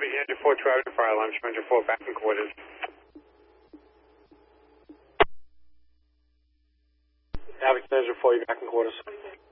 Angel 4 2 out of fire alarm, Angel 4 back in quarters. Average Angel 4, you back in quarters.